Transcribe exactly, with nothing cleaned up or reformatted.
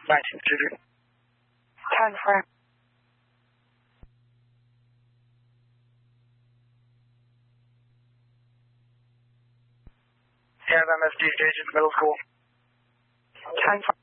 nineteenth Zulu. ten four. Yeah, M S D station, middle school. ten four.